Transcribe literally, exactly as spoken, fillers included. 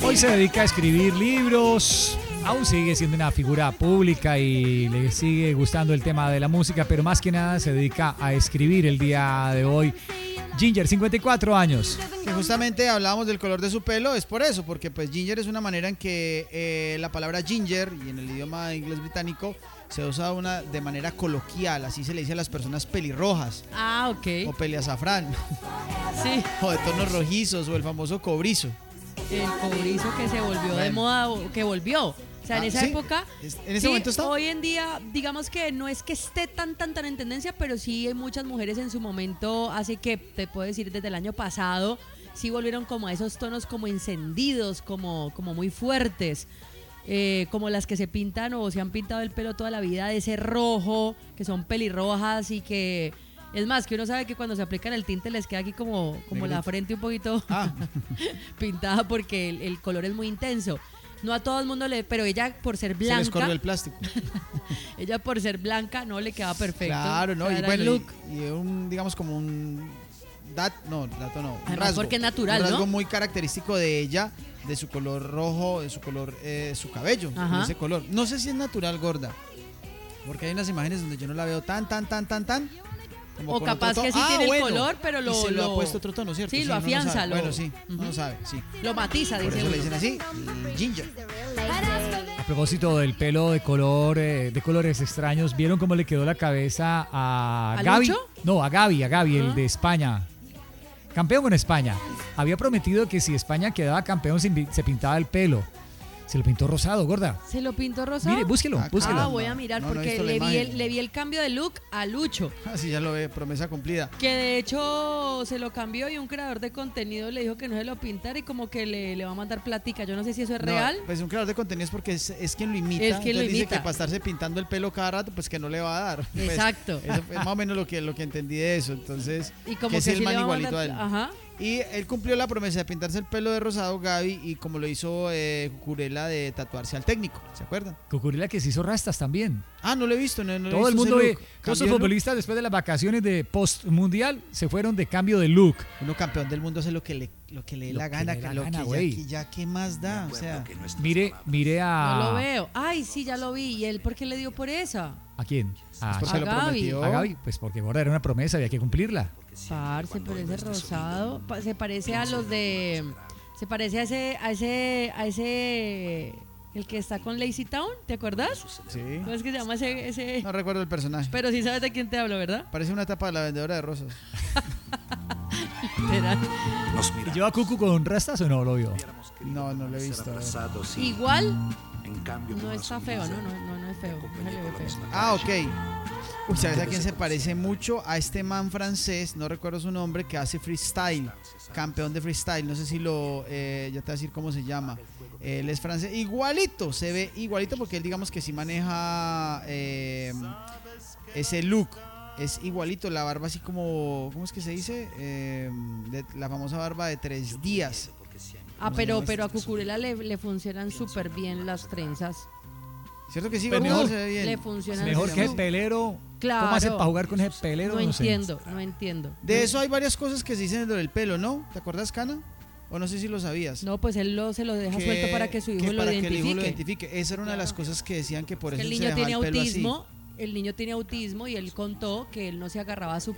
Hoy se dedica a escribir libros, aún sigue siendo una figura pública y le sigue gustando el tema de la música, pero más que nada se dedica a escribir el día de hoy. Ginger, cincuenta y cuatro años. Que justamente hablábamos del color de su pelo, es por eso, porque pues ginger es una manera en que eh, la palabra ginger, y en el idioma inglés británico, se usa una, de manera coloquial, así se le dice a las personas pelirrojas. Ah, ok. O peliazafrán. Sí. O de tonos rojizos, o el famoso cobrizo. El cobrizo que se volvió bueno. de moda, que volvió. O sea, en ah, esa ¿sí? época. ¿En ese sí, momento está? Hoy en día, digamos que no es que esté tan, tan, tan en tendencia, pero sí hay muchas mujeres en su momento, así que te puedo decir desde el año pasado, sí volvieron como a esos tonos como encendidos, como, como muy fuertes. Eh, como las que se pintan o se han pintado el pelo toda la vida de ese rojo, que son pelirrojas y que. Es más, que uno sabe que cuando se aplican el tinte les queda aquí como, como la frente un poquito ah. pintada porque el, el color es muy intenso. No a todo el mundo le... Pero ella por ser blanca... Se les corrió el plástico. Ella por ser blanca no le queda perfecto. Claro, ¿no? Y bueno, look. y, y un, digamos como un... Dat, no, dato no. Un Además rasgo, porque es natural, un rasgo ¿no? muy característico de ella, de su color rojo, de su color, eh, su cabello, de ese color. No sé si es natural, gorda, porque hay unas imágenes donde yo no la veo tan, tan, tan, tan, tan... Como o capaz que sí ah, tiene bueno. el color, pero lo, y se lo, lo ha puesto otro tono, ¿cierto? Sí, sí lo afianza. No lo lo... Bueno, sí, uh-huh. no lo sabe, sí. Lo matiza, Por dice eso uno. le dicen así, ginger. A propósito del pelo de color, eh, de colores extraños, ¿vieron cómo le quedó la cabeza a ¿A Gaby? Lucho? No, a Gaby, a Gaby, ¿Ah? el de España. Campeón con España. Había prometido que si España quedaba campeón se, se pintaba el pelo. Se lo pintó rosado, gorda. ¿Se lo pintó rosado? Mire, búsquelo, búsquelo. Ah, voy a mirar no, no porque no le, vi el, le vi el cambio de look a Lucho. Así ya lo ve, promesa cumplida. Que de hecho se lo cambió y un creador de contenido le dijo que no se lo pintara y como que le, le va a mandar platica. Yo no sé si eso es no, real. Pues un creador de contenido es porque es, es quien lo imita. Es quien lo dice imita. que para estarse pintando el pelo cada rato, pues que no le va a dar. Exacto. Pues, eso es más o menos lo que, lo que entendí de eso. Entonces, y como que, que es sí el man a igualito mandar, a él. Ajá. Y él cumplió la promesa de pintarse el pelo de rosado, Gaby, y como lo hizo eh, Cucurella de tatuarse al técnico, ¿se acuerdan? Cucurella que se hizo rastas también. Ah, no lo he visto. No, no Todo he visto el mundo ve, todos los look. futbolistas después de las vacaciones de post-mundial se fueron de cambio de look. Uno campeón del mundo hace lo que le, lo que le dé la gana, le da lo gana, que ya, ya qué más da, o sea. Mire, mire a... No lo veo. Ay, sí, ya lo vi. ¿Y él por qué le dio por esa? ¿A quién? A, pues porque a lo Gaby. prometió. A Gaby, pues porque gorda era una promesa, había que cumplirla. Parce, pero ese rosado se parece a los de... Se parece a ese... A ese... A ese... El que está con Lazy Town, ¿te acuerdas? Sí. ¿Cómo es que se llama ese, ese...? No recuerdo el personaje. Pero sí sabes de quién te hablo, ¿verdad? Parece una tapa de la vendedora de rosas. Literal. ¿Y lleva Cucu con rastas o no lo vio? No, no lo he visto. Igual no está feo, ¿no? No, no, no es feo. No le ve feo. Ah, ok. Uy, ¿sabes a quién se parece mucho? A este man francés, no recuerdo su nombre, que hace freestyle, campeón de freestyle. No sé si lo, eh, ya te voy a decir cómo se llama. Él es francés, igualito, se ve igualito porque él digamos que sí maneja eh, ese look. Es igualito, la barba así como, ¿cómo es que se dice? Eh, de, la famosa barba de tres días. Ah, pero, pero a Cucurella le, le funcionan súper bien las trenzas. ¿Cierto que sí? Pero mejor, se ve bien. Le funcionan mejor que el pelero. Claro. ¿Cómo hace para jugar con ese pelero? No, No entiendo, sé. no entiendo. De eso hay varias cosas que se dicen dentro del pelo, ¿no? ¿Te acuerdas, Cana? O no sé si lo sabías. No, pues él lo, se lo deja que, suelto para que su hijo que lo para identifique. Que el hijo lo identifique. Esa era una claro. de las cosas que decían que por que eso el se niño dejaba tiene el pelo autismo. así. El niño tiene autismo y él contó que él no se agarraba a su